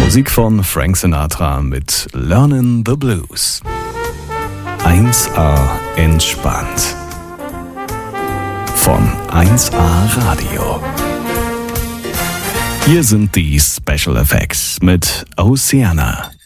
Musik von Frank Sinatra mit Learnin' the Blues. 1A entspannt. Von 1A Radio. Hier sind die Special Effects mit Oceana.